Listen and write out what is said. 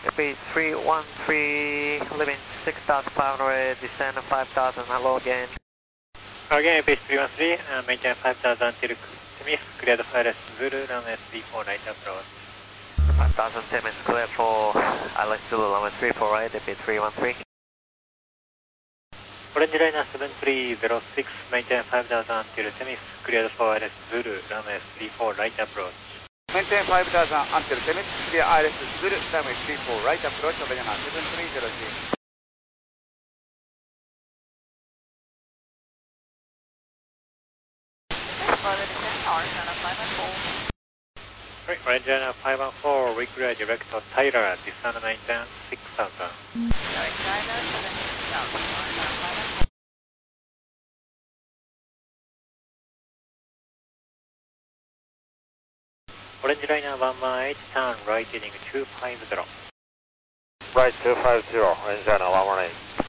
Base 313, living 6,500, descend 5,000, hello again. Again, base 313, maintain 5,000 till Timis, cleared for LS Zulu, runway 34 right approach. 5,000 Timis, clear for LS Zulu, runway 34 right, base 313. Orange Liner 7306, maintain 5,000 till Timis, cleared for LS Zulu, runway 34 right approach. Maintain 5,000 until Timis, clear ILS Zulu, runway 34 right approach, Orange Liner 7306. Right, Orange Liner 514, reclear direct to Tyler, descend maintain 6,000. Orange Liner 118, turn right heading 250. Right 250, Orange Liner 118.